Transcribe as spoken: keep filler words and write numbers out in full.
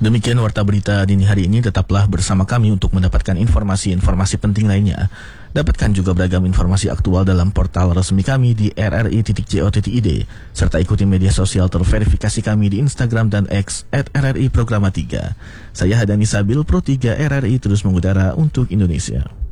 Demikian warta berita dini hari ini. Tetaplah bersama kami untuk mendapatkan informasi-informasi penting lainnya. Dapatkan juga beragam informasi aktual dalam portal resmi kami di r r i titik co titik i d serta ikuti media sosial terverifikasi kami di Instagram dan X at r r i programa tiga. Saya Hadani Sabil, Pro tiga R R I terus mengudara untuk Indonesia.